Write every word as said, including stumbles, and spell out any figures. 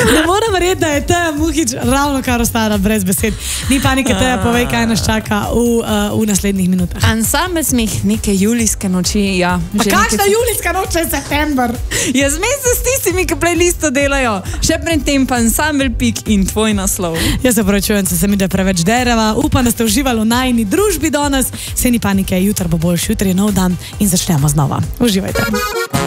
Ne moram verjeti, da je Teja Muhič ravno kar ostala brez besed. Ni panike, Teja, povej, kaj nas čaka v, uh, v naslednjih minutah. Ansambel smeh, neke julijske noči, ja. Pa kakšna julijska noč je september? Ja, zmej se s tistimi, ki playlisto delajo. Še pred tem pa ansambel Pik in tvoj naslov. Jaz se pravičujem, se mi da preveč dereva. Upam, da ste uživali v najini družbi danes. Se ni panike, jutri bo boljši, jutri je nov dan in začnemo znova. Uživajte.